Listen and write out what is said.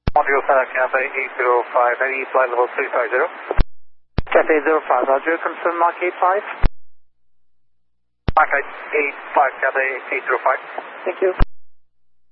Montreal Cathay 805, any flight level 350. Cathay 805, Roger, confirm Mach 85. Mach 85, Cathay 805. Thank you.